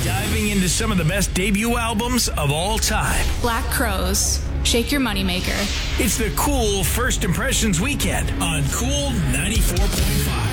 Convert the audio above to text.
Diving into some of the best debut albums of all time. Black Crowes, Shake Your Moneymaker. It's the Cool First Impressions Weekend on Cool 94.5.